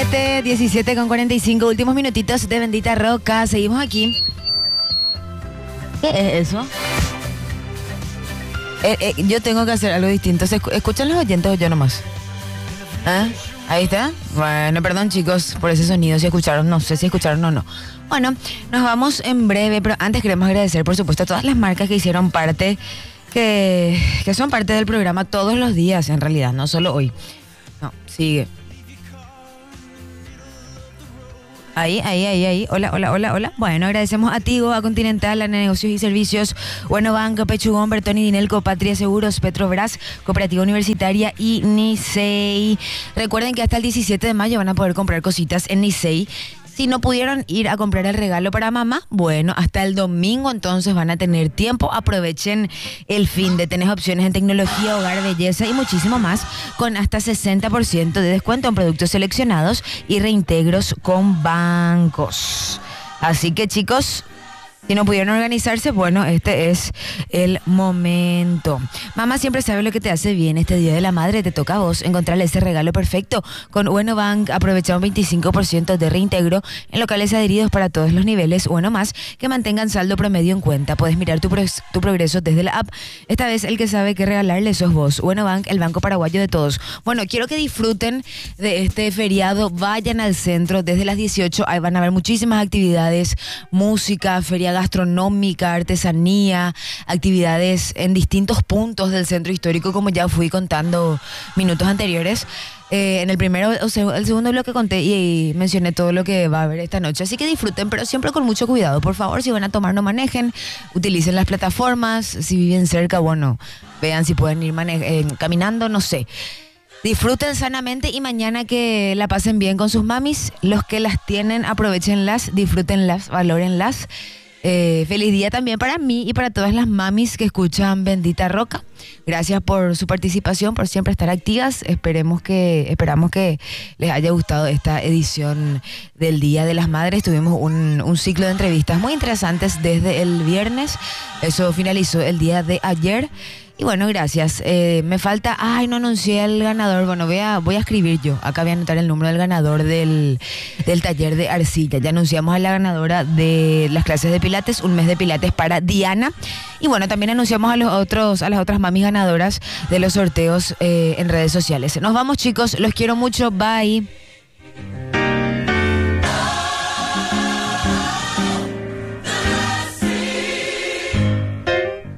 17 con 45, últimos minutitos de Bendita Roca. Seguimos aquí. ¿Qué es eso? Yo tengo que hacer algo distinto. ¿Escuchan los oyentes o yo nomás? ¿Ah? Ahí está. Bueno, perdón chicos por ese sonido, si escucharon, no sé si escucharon o no. Bueno, nos vamos en breve, pero antes queremos agradecer por supuesto a todas las marcas que hicieron parte, que son parte del programa todos los días en realidad, no solo hoy. No, sigue. Ahí. Hola. Bueno, agradecemos a Tigo, a Continental, a Negocios y Servicios, Bueno Banco, Pechugón, Bertoni, Dinelco, Patria Seguros, Petrobras, Cooperativa Universitaria y Nicey. Recuerden que hasta el 17 de mayo van a poder comprar cositas en Nicey. Si no pudieron ir a comprar el regalo para mamá, bueno, hasta el domingo entonces van a tener tiempo. Aprovechen el fin de tener opciones en tecnología, hogar, belleza y muchísimo más con hasta 60% de descuento en productos seleccionados y reintegros con bancos. Así que chicos, si no pudieron organizarse, bueno, este es el momento. Mamá siempre sabe lo que te hace bien. Este Día de la Madre te toca a vos encontrarle ese regalo perfecto. Con Bueno Bank aprovecha un 25% de reintegro en locales adheridos para todos los niveles. Bueno más, que mantengan saldo promedio en cuenta. Puedes mirar tu progreso desde la app. Esta vez el que sabe qué regalarle sos vos. Bueno Bank, el banco paraguayo de todos. Bueno, quiero que disfruten de este feriado. Vayan al centro desde las 18. Ahí van a haber muchísimas actividades, música, feria gastronómica, artesanía, actividades en distintos puntos del centro histórico, como ya fui contando minutos anteriores. En el primero o el segundo bloque conté y mencioné todo lo que va a haber esta noche. Así que disfruten, pero siempre con mucho cuidado. Por favor, si van a tomar, no manejen. Utilicen las plataformas. Si viven cerca, bueno, vean si pueden ir caminando, no sé. Disfruten sanamente y mañana que la pasen bien con sus mamis. Los que las tienen, aprovechenlas, disfrútenlas, valórenlas. Feliz día también para mí y para todas las mamis que escuchan Bendita Roca. Gracias por su participación, por siempre estar activas. Esperamos que les haya gustado esta edición del Día de las Madres. Tuvimos un ciclo de entrevistas muy interesantes desde el viernes. Eso finalizó el día de ayer. Y bueno, gracias. Me falta... no anuncié al ganador. Bueno, voy a escribir yo. Acá voy a anotar el número del ganador del taller de arcilla. Ya anunciamos a la ganadora de las clases de pilates, un mes de pilates para Diana. Y bueno, también anunciamos a las otras mamis ganadoras de los sorteos en redes sociales. Nos vamos chicos, los quiero mucho. Bye.